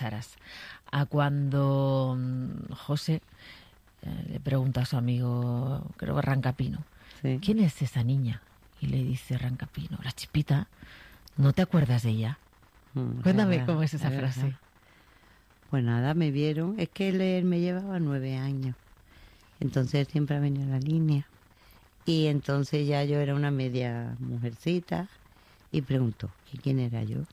A cuando José le pregunta a su amigo, creo que Rancapino, Sí. ¿quién es esa niña? Y le dice Rancapino, la Chispita, ¿no te acuerdas de ella? Cuéntame Verdad, cómo es esa verdad. frase. Pues nada, me vieron. Es que él me llevaba 9 años. Entonces él siempre ha venido a la línea. Y entonces ya yo era una media mujercita. Y preguntó que quién era yo.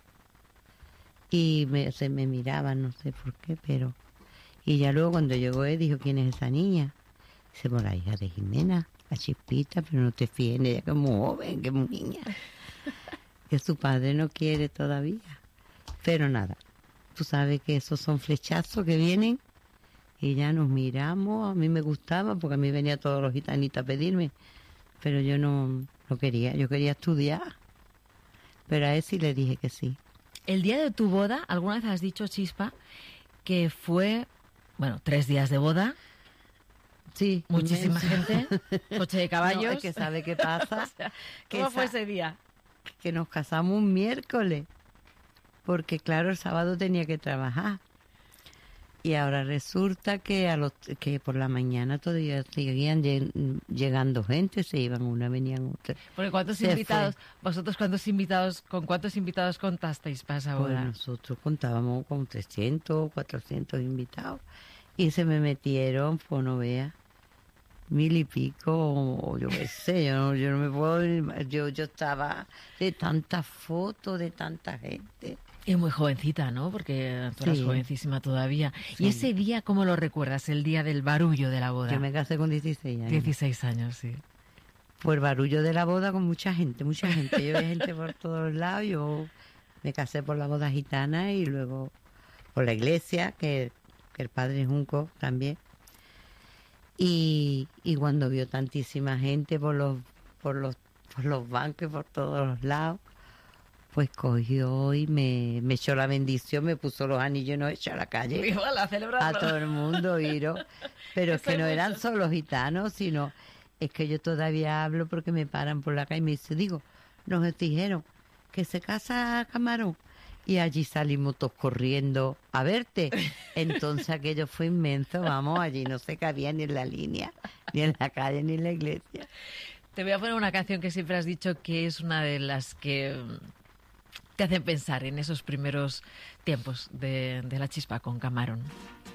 Y se me miraban, no sé por qué, pero... Y ya luego cuando llegó él dijo, ¿quién es esa niña? Dice, por la hija de Jimena, la Chispita, pero no te fíes en ella, que es muy joven, que es muy niña. Que su padre no quiere todavía. Pero nada, tú sabes que esos son flechazos que vienen y ya nos miramos. A mí me gustaba porque a mí venía todos los gitanitos a pedirme, pero yo no quería, yo quería estudiar. Pero a él sí le dije que sí. El día de tu boda, alguna vez has dicho, Chispa, que fue, 3 días de boda, Sí, muchísima inmenso. gente, coche de caballos. No, es que ¿sabe qué pasa? O sea, Que ¿cómo fue ese día? Que nos casamos un miércoles, porque claro, el sábado tenía que trabajar. Y ahora resulta que que por la mañana todavía seguían llegando gente, se iban una, venían otra. Porque ¿con cuántos invitados contasteis para esa Pues boda? nosotros contábamos con 300, 400 invitados. Y se me metieron, pues no veas, 1000 y pico, o yo qué sé, yo no me puedo... Yo estaba de tantas fotos, de tanta gente. Y muy jovencita, ¿no? Porque tú eras Sí. jovencísima todavía. Sí. ¿Y ese día cómo lo recuerdas? El día del barullo de la boda. Yo me casé con 16 años. 16 años, sí. Pues el barullo de la boda con mucha gente, mucha gente. Yo veía gente por todos lados. Yo me casé por la boda gitana y luego por la iglesia, que el padre Junco también. Y cuando vio tantísima gente por los bancos y por todos los lados, pues cogió y me echó la bendición, me puso los anillos y nos echó a la calle. Igual, a celebrarlo. A todo el mundo, Iro. Pero es que no eran solo gitanos, sino es que yo todavía hablo porque me paran por la calle y me dicen, nos dijeron que se casa Camarón. Y allí salimos todos corriendo a verte. Entonces aquello fue inmenso, vamos, allí no se cabía ni en la línea, ni en la calle, ni en la iglesia. Te voy a poner una canción que siempre has dicho que es una de las que te hacen pensar en esos primeros tiempos de la Chispa con Camarón.